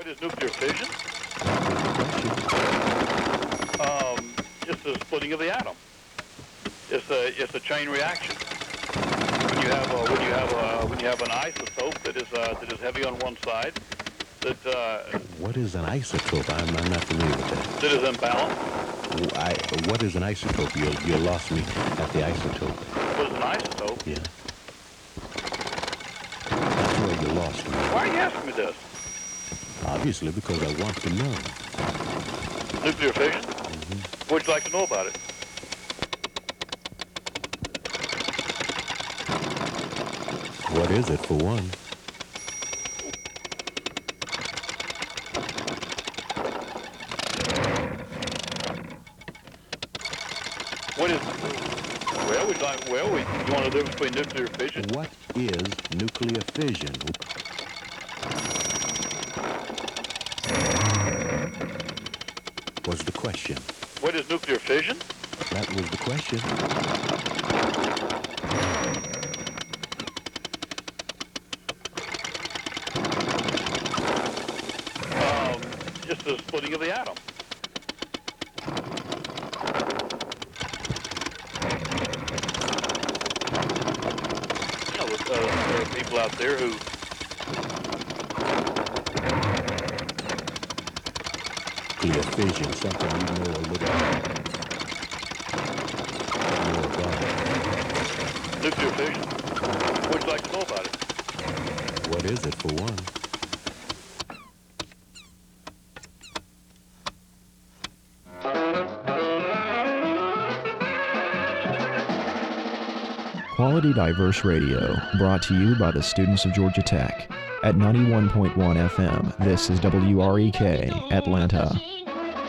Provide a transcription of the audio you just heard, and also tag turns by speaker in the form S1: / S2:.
S1: What is nuclear fission? It's the splitting of the atom. It's a chain reaction. When you have an isotope that is heavy on one side,
S2: What is an isotope? I'm not familiar with that.
S1: that is imbalanced.
S2: What is an isotope? You lost me at the isotope.
S1: What is an isotope?
S2: Yeah. That's where you lost me.
S1: Why are you asking me this?
S2: Obviously, because I want to know.
S1: Nuclear fission?
S2: Mm-hmm.
S1: What'd you like to know about it?
S2: What is it, for one?
S1: What is? You want to difference between nuclear fission?
S2: What is nuclear fission? Was the question.
S1: What is nuclear fission?
S2: That was the question.
S1: It's the splitting of the atom. You know, there are people out there who
S2: Nuclear fission, something you know a little more about.
S1: nuclear fission. What'd you like to know about it?
S2: What is it, for one?
S3: Quality Diverse Radio, brought to you by the students of Georgia Tech. At 91.1 FM, this is WREK, Atlanta.